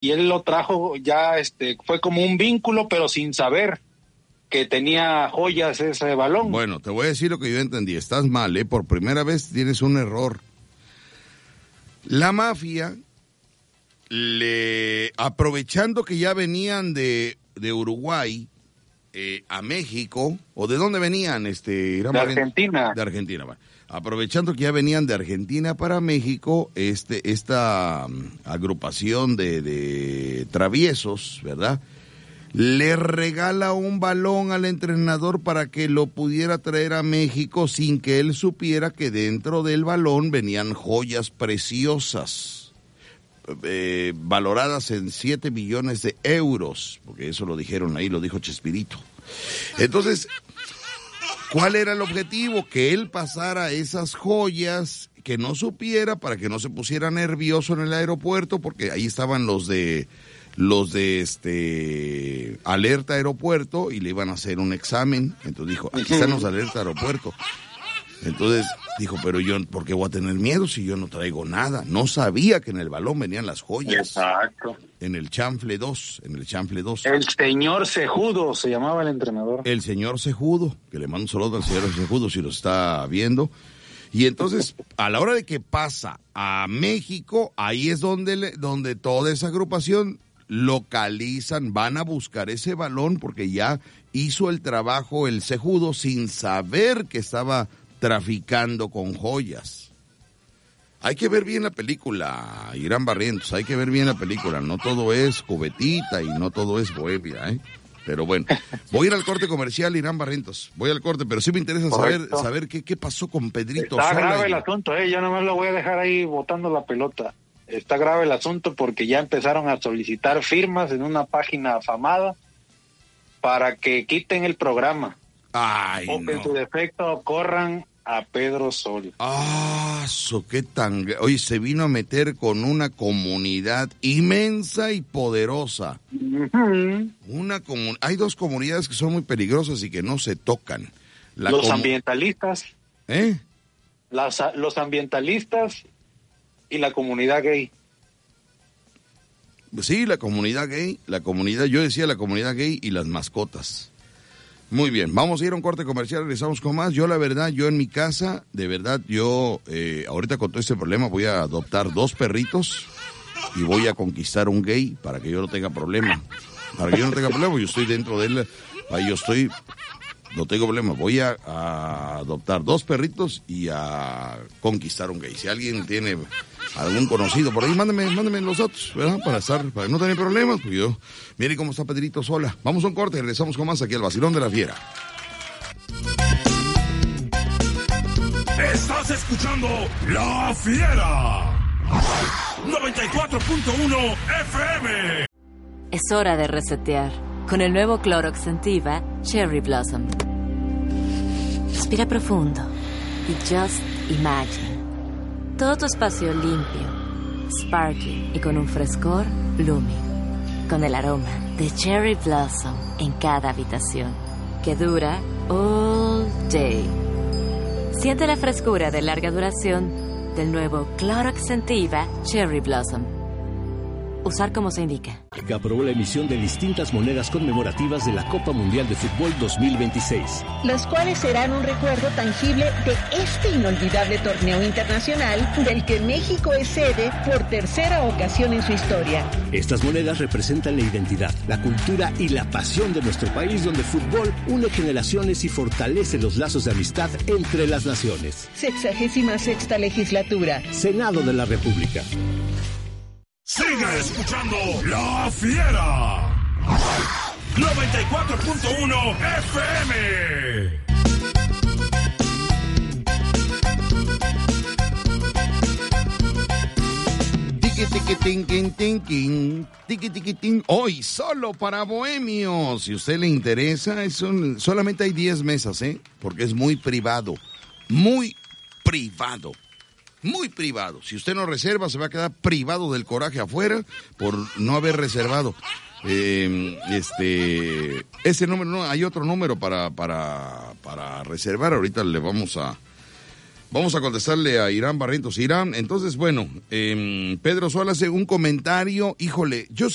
y él lo trajo ya, fue como un vínculo, pero sin saber que tenía joyas ese balón. Bueno, te voy a decir lo que yo entendí. Estás mal, por primera vez tienes un error. La mafia, aprovechando que ya venían de Uruguay a México, ¿o de dónde venían? De Argentina. De Argentina, bueno. Aprovechando que ya venían de Argentina para México, esta agrupación de traviesos, ¿verdad?, le regala un balón al entrenador para que lo pudiera traer a México sin que él supiera que dentro del balón venían joyas preciosas, valoradas en 7 millones de euros, porque eso lo dijeron ahí, lo dijo Chespirito. Entonces, ¿cuál era el objetivo? Que él pasara esas joyas, que no supiera, para que no se pusiera nervioso en el aeropuerto, porque ahí estaban los de alerta aeropuerto y le iban a hacer un examen. Entonces dijo, aquí están los alerta aeropuerto. Entonces dijo, pero yo, ¿por qué voy a tener miedo si yo no traigo nada? No sabía que en el balón venían las joyas. Exacto. En el chanfle 2. El señor Cejudo se llamaba el entrenador. El señor Cejudo, que le mando un saludo al señor Cejudo si lo está viendo. Y entonces, a la hora de que pasa a México, ahí es donde toda esa agrupación localizan, van a buscar ese balón porque ya hizo el trabajo el Cejudo sin saber que estaba traficando con joyas. Hay que ver bien la película, Irán Barrientos, hay que ver bien la película. No todo es cubetita y no todo es bohemia, ¿eh? Pero bueno, voy a ir al corte comercial, Irán Barrientos. Voy al corte, pero sí me interesa saber qué pasó con Pedrito Sola. Está grave el asunto, yo nomás lo voy a dejar ahí botando la pelota. Está grave el asunto porque ya empezaron a solicitar firmas en una página afamada para que quiten el programa. Ay, o que en su defecto corran a Pedro Sol. Qué tan... Oye, se vino a meter con una comunidad inmensa y poderosa. Hay dos comunidades que son muy peligrosas y que no se tocan. Los ambientalistas. Los ambientalistas y la comunidad gay. Sí, la comunidad gay, yo decía la comunidad gay y las mascotas. Muy bien, vamos a ir a un corte comercial, regresamos con más. Yo en mi casa, de verdad, ahorita con todo este problema voy a adoptar 2 perritos y voy a conquistar un gay para que yo no tenga problema. Yo estoy dentro de él, no tengo problema. Voy a adoptar 2 perritos y a conquistar un gay. Si alguien tiene algún conocido por ahí, mándame los datos, ¿verdad? Para no tener problemas, porque mire cómo está Pedrito Sola. Vamos a un corte y regresamos con más aquí al Vacilón de la Fiera. Estás escuchando La Fiera 94.1 FM. Es hora de resetear con el nuevo Clorox Sentiva Cherry Blossom. Respira profundo y just imagine todo tu espacio limpio, sparkly y con un frescor blooming, con el aroma de Cherry Blossom en cada habitación, que dura all day. Siente la frescura de larga duración del nuevo Clorox Sentiva Cherry Blossom. Usar como se indica. Que aprobó la emisión de distintas monedas conmemorativas de la Copa Mundial de Fútbol 2026. Las cuales serán un recuerdo tangible de este inolvidable torneo internacional del que México es sede por 3ª ocasión en su historia. Estas monedas representan la identidad, la cultura y la pasión de nuestro país, donde el fútbol une generaciones y fortalece los lazos de amistad entre las naciones. 66ª legislatura. Senado de la República. Sigue escuchando La Fiera 94.1 FM. Hoy solo para bohemios. Si a usted le interesa, solamente hay 10 mesas, porque es muy privado. Muy privado. Muy privado. Si usted no reserva, se va a quedar privado del coraje afuera por no haber reservado. Ese número, no, hay otro número para reservar. Ahorita le vamos a contestarle a Irán Barrientos. Irán, entonces, bueno, Pedro Sola hace un comentario. Híjole, yo